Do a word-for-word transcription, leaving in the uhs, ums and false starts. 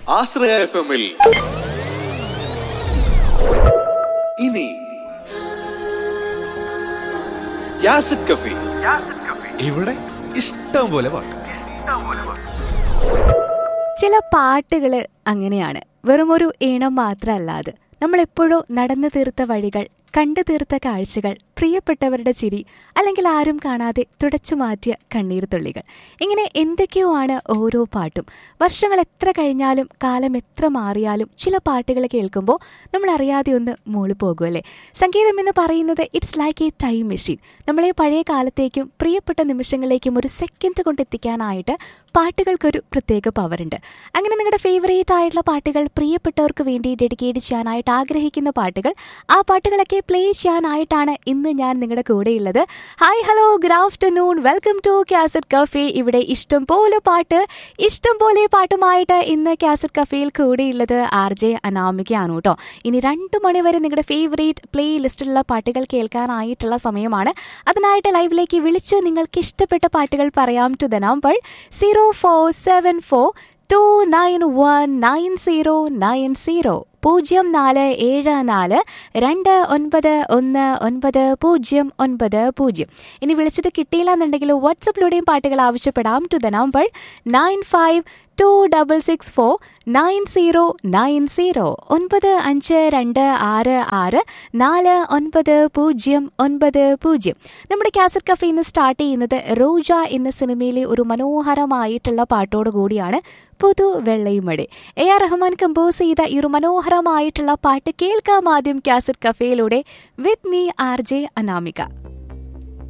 ആശ്രയ F എമ്മിൽ ഇനി യാസിഡ് കഫി. ഇവിടെ ഇഷ്ടം പോലെ പാട്ട്. ചില പാട്ടുകൾ അങ്ങനെയാണ്, വെറുമൊരു ഈണം മാത്രമല്ലാതെ നമ്മളെപ്പോഴോ നടന്നു തീർത്ത വഴികൾ, കണ്ടു തീർത്ത കാഴ്ചകൾ, പ്രിയപ്പെട്ടവരുടെ ചിരി, അല്ലെങ്കിൽ ആരും കാണാതെ തുടച്ചു മാറ്റിയ കണ്ണീർ തുള്ളികൾ, ഇങ്ങനെ എന്തൊക്കെയോ ആണ് ഓരോ പാട്ടും. വർഷങ്ങൾ എത്ര കഴിഞ്ഞാലും കാലം എത്ര മാറിയാലും ചില പാട്ടുകൾ കേൾക്കുമ്പോൾ നമ്മൾ അറിയാതെ ഒന്ന് മൂളിപ്പോകുമല്ലേ. സംഗീതം എന്ന് പറയുന്നത് it's like A time machine. നമ്മളെ പഴയ കാലത്തേക്കും പ്രിയപ്പെട്ട നിമിഷങ്ങളിലേക്കും ഒരു സെക്കൻഡ് കൊണ്ട് എത്തിക്കാനായിട്ട് പാട്ടുകൾക്കൊരു പ്രത്യേക പവറുണ്ട്. അങ്ങനെ നിങ്ങളുടെ ഫേവറേറ്റ് ആയിട്ടുള്ള പാട്ടുകൾ, പ്രിയപ്പെട്ടവർക്ക് വേണ്ടി ഡെഡിക്കേറ്റ് ചെയ്യാനായിട്ട് ആഗ്രഹിക്കുന്ന പാട്ടുകൾ, ആ പാട്ടുകളൊക്കെ പ്ലേ ചെയ്യാനായിട്ടാണ് ഇന്ന് ഞാൻ നിങ്ങളുടെ കൂടെയുള്ളത്. Hi, hello, good afternoon, welcome to cassette cafe. ഇവിടെ ഇഷ്ടം പോലെ പാട്ട്, ഇഷ്ടം പോലെ പാട്ടുമായിട്ട് ഇന്ന് കാസറ്റ് കഫേയിൽ കൂടെയുള്ളത് ആർ ജെ അനാമികയാണ് കേട്ടോ. ഇനി രണ്ടു മണിവരെ നിങ്ങളുടെ ഫേവറേറ്റ് പ്ലേ ലിസ്റ്റിലുള്ള പാട്ടുകൾ കേൾക്കാനായിട്ടുള്ള സമയമാണ്. അതിനായിട്ട് ലൈവിലേക്ക് വിളിച്ച് നിങ്ങൾക്ക് ഇഷ്ടപ്പെട്ട പാട്ടുകൾ പറയാം. To the number zero four seven four to nine one nine zero nine zero പൂജ്യം നാല് ഏഴ് നാല് രണ്ട് ഒൻപത് ഒന്ന് ഒൻപത് പൂജ്യം ഒൻപത് പൂജ്യം. ഇനി വിളിച്ചിട്ട് കിട്ടിയില്ല എന്നുണ്ടെങ്കിൽ വാട്സപ്പിലൂടെയും പാട്ടുകൾ ആവശ്യപ്പെടാം. To the number nine five to double six four nine zero nine zero ഒൻപത് അഞ്ച് രണ്ട് ആറ് ആറ് നാല് ഒൻപത് പൂജ്യം ഒൻപത് പൂജ്യം. നമ്മുടെ കാസറ്റ് കഫേ ഇന്ന് സ്റ്റാർട്ട് ചെയ്യുന്നത് റോജ എന്ന സിനിമയിലെ ഒരു മനോഹരമായിട്ടുള്ള പാട്ടോട് കൂടിയാണ്. പുതു വെള്ളയുമഴ. എ ആർ റഹ്മാൻ കമ്പോസ് ചെയ്ത ഈ ഒരു മനോഹരമായിട്ടുള്ള പാട്ട് കേൾക്കാം ആദ്യം cassette കഫേയിലൂടെ with me R J Anamika.